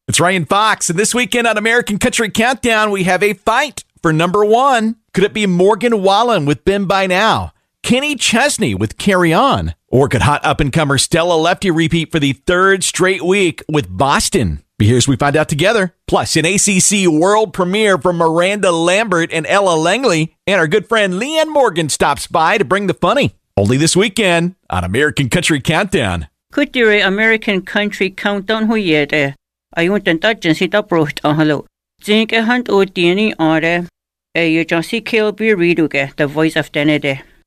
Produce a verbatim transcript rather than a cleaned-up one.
It's Ryan Fox, and this weekend on American Country Countdown, we have a fight for number one. Could it be Morgan Wallen with Been By Now, Kenny Chesney with Carry On, or could hot up-and-comer Stella Lefty repeat for the third straight week with Boston? Be here as we find out together. Plus, an A C C world premiere from Miranda Lambert and Ella Langley, and our good friend Leanne Morgan stops by to bring the funny. Only this weekend on American Country Countdown. Kutire American Country Countdown huyete. Ayun tentajen si taproht ahalo. Zinke hand o tieni are. E you just see K L B Readuke, the voice of Denede.